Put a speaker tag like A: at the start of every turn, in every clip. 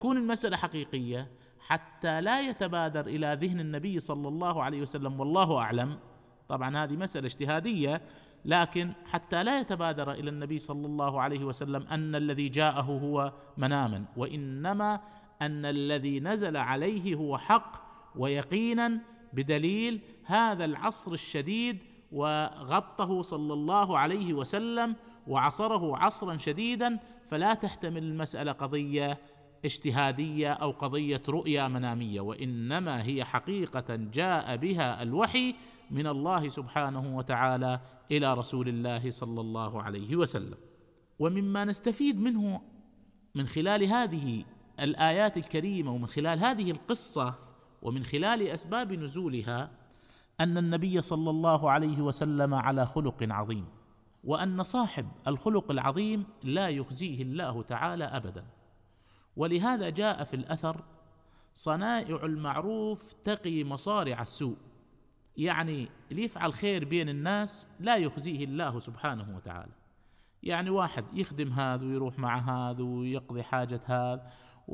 A: تكون المسألة حقيقية حتى لا يتبادر إلى ذهن النبي صلى الله عليه وسلم، والله أعلم، طبعا هذه مسألة اجتهادية، لكن حتى لا يتبادر إلى النبي صلى الله عليه وسلم أن الذي جاءه هو مناما، وإنما أن الذي نزل عليه هو حق ويقينا، بدليل هذا العصر الشديد وغطه صلى الله عليه وسلم وعصره عصرا شديدا، فلا تحتمل المسألة قضية اجتهادية أو قضية رؤيا منامية، وإنما هي حقيقة جاء بها الوحي من الله سبحانه وتعالى إلى رسول الله صلى الله عليه وسلم. ومما نستفيد منه من خلال هذه الآيات الكريمة ومن خلال هذه القصة ومن خلال أسباب نزولها أن النبي صلى الله عليه وسلم على خلق عظيم، وأن صاحب الخلق العظيم لا يخزيه الله تعالى أبدا. ولهذا جاء في الأثر: صنائع المعروف تقي مصارع السوء، يعني اللي يفعل خير بين الناس لا يخزيه الله سبحانه وتعالى. يعني واحد يخدم هذا ويروح مع هذا ويقضي حاجة هذا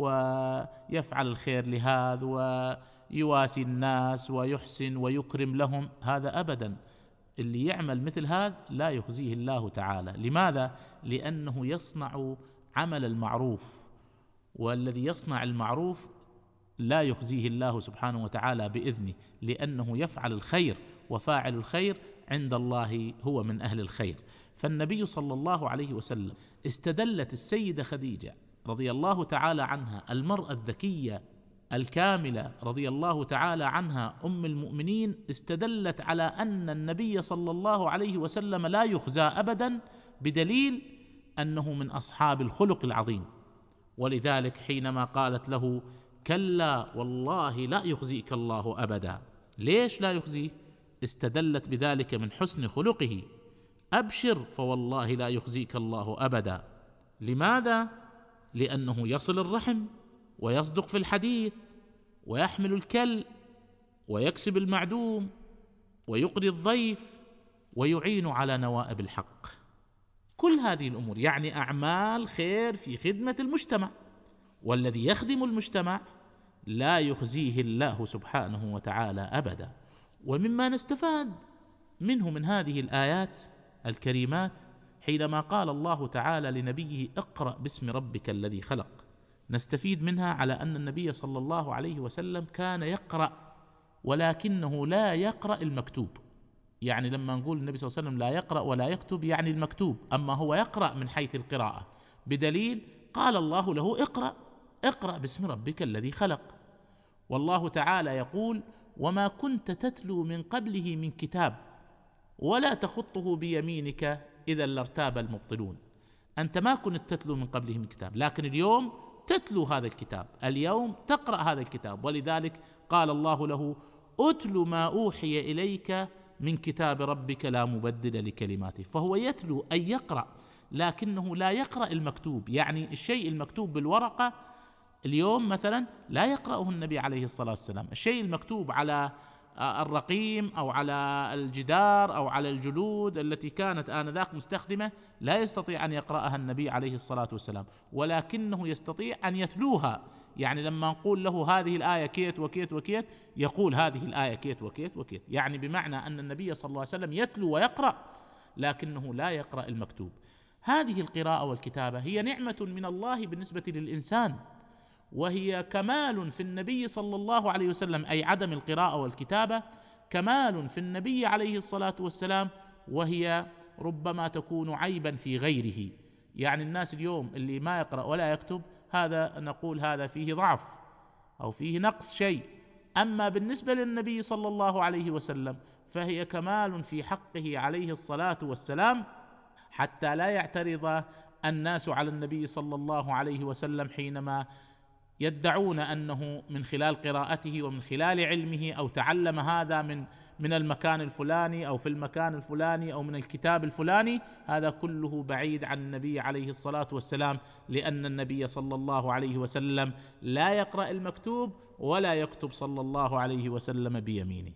A: ويفعل الخير لهذا ويواسي الناس ويحسن ويكرم لهم، هذا أبدا اللي يعمل مثل هذا لا يخزيه الله تعالى. لماذا؟ لأنه يصنع عمل المعروف، والذي يصنع المعروف لا يخزيه الله سبحانه وتعالى بإذنه، لأنه يفعل الخير، وفاعل الخير عند الله هو من أهل الخير. فالنبي صلى الله عليه وسلم استدلت السيدة خديجة رضي الله تعالى عنها، المرأة الذكية الكاملة رضي الله تعالى عنها أم المؤمنين، استدلت على أن النبي صلى الله عليه وسلم لا يخزى أبدا، بدليل أنه من أصحاب الخلق العظيم. ولذلك حينما قالت له: كلا والله لا يخزيك الله أبدا. ليش لا يخزيه؟ استدلت بذلك من حسن خلقه. أبشر فوالله لا يخزيك الله أبدا. لماذا؟ لأنه يصل الرحم ويصدق في الحديث ويحمل الكل ويكسب المعدوم ويقري الضيف ويعين على نوائب الحق. كل هذه الأمور يعني أعمال خير في خدمة المجتمع، والذي يخدم المجتمع لا يخزيه الله سبحانه وتعالى أبدا. ومما نستفاد منه من هذه الآيات الكريمات حينما قال الله تعالى لنبيه: اقرأ باسم ربك الذي خلق، نستفيد منها على أن النبي صلى الله عليه وسلم كان يقرأ، ولكنه لا يقرأ المكتوب. يعني لما نقول النبي صلى الله عليه وسلم لا يقرأ ولا يكتب يعني المكتوب، أما هو يقرأ من حيث القراءة، بدليل قال الله له: اقرأ باسم ربك الذي خلق. والله تعالى يقول: وما كنت تتلو من قبله من كتاب ولا تخطه بيمينك إذا لارتاب المبطلون. أنت ما كنت تتلو من قبله من كتاب، لكن اليوم تتلو هذا الكتاب، اليوم تقرأ هذا الكتاب. ولذلك قال الله له: أتل ما أوحي إليك من كتاب ربك لا مبدل لكلماته. فهو يتلو أي يقرأ، لكنه لا يقرأ المكتوب. يعني الشيء المكتوب بالورقة اليوم مثلا لا يقرأه النبي عليه الصلاة والسلام. الشيء المكتوب على الرقيم أو على الجدار أو على الجلود التي كانت آنذاك مستخدمة لا يستطيع أن يقرأها النبي عليه الصلاة والسلام، ولكنه يستطيع أن يتلوها. يعني لما نقول له هذه الآية كيت وكيت وكيت، يقول هذه الآية كيت وكيت وكيت، يعني بمعنى أن النبي صلى الله عليه وسلم يتلو ويقرأ، لكنه لا يقرأ المكتوب. هذه القراءة والكتابة هي نعمة من الله بالنسبة للإنسان، وهي كمال في النبي صلى الله عليه وسلم، أي عدم القراءة والكتابة كمال في النبي عليه الصلاة والسلام، وهي ربما تكون عيبا في غيره. يعني الناس اليوم اللي ما يقرأ ولا يكتب، هذا نقول هذا فيه ضعف أو فيه نقص شيء. أما بالنسبة للنبي صلى الله عليه وسلم فهي كمال في حقه عليه الصلاة والسلام، حتى لا يعترض الناس على النبي صلى الله عليه وسلم حينما يدعون أنه من خلال قراءته ومن خلال علمه أو تعلم هذا من المكان الفلاني أو في المكان الفلاني أو من الكتاب الفلاني. هذا كله بعيد عن النبي عليه الصلاة والسلام، لأن النبي صلى الله عليه وسلم لا يقرأ المكتوب ولا يكتب صلى الله عليه وسلم بيمينه.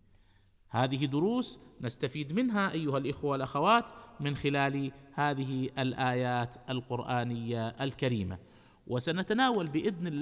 A: هذه دروس نستفيد منها أيها الإخوة والأخوات من خلال هذه الآيات القرآنية الكريمة، وسنتناول بإذن الله